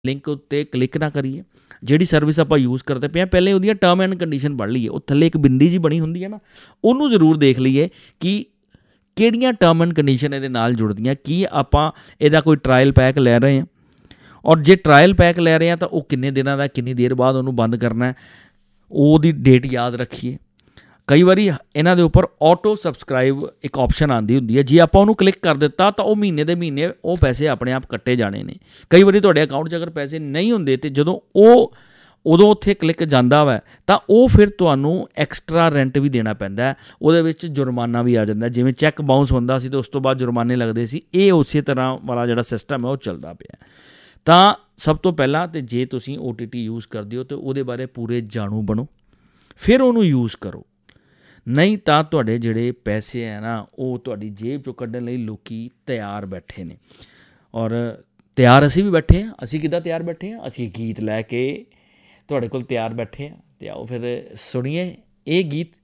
Link ਉੱਤੇ click ਨਾ ਕਰੀਏ। ਜਿਹੜੀ ਸਰਵਿਸ ਆਪਾਂ ਯੂਜ਼ ਕਰਦੇ ਪਏ ਹਾਂ ਪਹਿਲੇ ਉਹਦੀਆਂ ਟਰਮ ਐਂਡ ਕੰਡੀਸ਼ਨ ਪੜ੍ਹ ਲਈਏ। ਉਹ ਥੱਲੇ ਇੱਕ ਬਿੰਦੀ ਜੀ ਬਣੀ ਹੁੰਦੀ ਹੈ ਨਾ, ਉਹਨੂੰ ਜ਼ਰੂਰ ਦੇਖ ਲਈਏ ਕਿ ਕਿਹੜੀਆਂ ਟਰਮ ਐਂਡ ਕੰਡੀਸ਼ਨ ਇਹਦੇ ਨਾਲ ਜੁੜਦੀਆਂ। ਕੀ ਆਪਾਂ ਇਹਦਾ ਕੋਈ ਟਰਾਇਲ ਪੈਕ ਲੈ ਰਹੇ ਹਾਂ, ਔਰ ਜੇ ਟਰਾਇਲ ਪੈਕ ਲੈ ਰਹੇ ਹਾਂ ਤਾਂ ਉਹ ਕਿੰਨੇ ਦਿਨਾਂ ਦਾ, ਕਿੰਨੀ ਦੇਰ ਬਾਅਦ ਉਹਨੂੰ ਬੰਦ ਕਰਨਾ, ਉਹਦੀ ਡੇਟ ਯਾਦ ਰੱਖੀਏ। ਕਈ ਵਾਰੀ ਇਹਨਾਂ ਦੇ ਉੱਪਰ ਆਟੋ ਸਬਸਕ੍ਰਾਈਬ ਇੱਕ ਆਪਸ਼ਨ ਆਉਂਦੀ ਹੁੰਦੀ ਹੈ, ਜੇ ਆਪਾਂ ਉਹਨੂੰ ਕਲਿੱਕ ਕਰ ਦਿੱਤਾ ਤਾਂ ਉਹ ਮਹੀਨੇ ਦੇ ਮਹੀਨੇ ਉਹ ਪੈਸੇ ਆਪਣੇ ਆਪ ਕੱਟੇ ਜਾਣੇ ਨੇ। ਕਈ ਵਾਰੀ ਤੁਹਾਡੇ ਅਕਾਊਂਟ 'ਚ ਅਗਰ ਪੈਸੇ ਨਹੀਂ ਹੁੰਦੇ ਅਤੇ ਜਦੋਂ ਉਦੋਂ ਉੱਥੇ ਕਲਿੱਕ ਜਾਂਦਾ ਵਾ ਤਾਂ ਉਹ ਫਿਰ ਤੁਹਾਨੂੰ ਐਕਸਟਰਾ ਰੈਂਟ ਵੀ ਦੇਣਾ ਪੈਂਦਾ, ਉਹਦੇ ਵਿੱਚ ਜੁਰਮਾਨਾ ਵੀ ਆ ਜਾਂਦਾ। ਜਿਵੇਂ ਚੈੱਕ ਬਾਊਂਸ ਹੁੰਦਾ ਸੀ ਅਤੇ ਉਸ ਤੋਂ ਬਾਅਦ ਜੁਰਮਾਨੇ ਲੱਗਦੇ ਸੀ, ਇਹ ਉਸੇ ਤਰ੍ਹਾਂ ਵਾਲਾ ਜਿਹੜਾ ਸਿਸਟਮ ਹੈ ਉਹ ਚੱਲਦਾ ਪਿਆ। ਤਾਂ ਸਭ ਤੋਂ ਪਹਿਲਾਂ ਤਾਂ ਜੇ ਤੁਸੀਂ OTT ਯੂਜ਼ ਕਰਦੇ ਹੋ ਤਾਂ ਉਹਦੇ ਬਾਰੇ ਪੂਰੇ ਜਾਣੂ ਬਣੋ, ਫਿਰ ਉਹਨੂੰ ਯੂਜ਼ ਕਰੋ। ਨਹੀਂ ਤਾਂ ਤੁਹਾਡੇ ਜਿਹੜੇ ਪੈਸੇ ਹੈ ਨਾ ਉਹ ਤੁਹਾਡੀ ਜੇਬ 'ਚੋਂ ਕੱਢਣ ਲਈ ਲੋਕ ਤਿਆਰ ਬੈਠੇ ਨੇ। ਔਰ ਤਿਆਰ ਅਸੀਂ ਵੀ ਬੈਠੇ ਹਾਂ। ਅਸੀਂ ਕਿੱਦਾਂ ਤਿਆਰ ਬੈਠੇ ਹਾਂ? ਅਸੀਂ ਗੀਤ ਲੈ ਕੇ ਤੁਹਾਡੇ ਕੋਲ ਤਿਆਰ ਬੈਠੇ ਹਾਂ। ਅਤੇ ਆਓ ਫਿਰ ਸੁਣੀਏ ਇਹ ਗੀਤ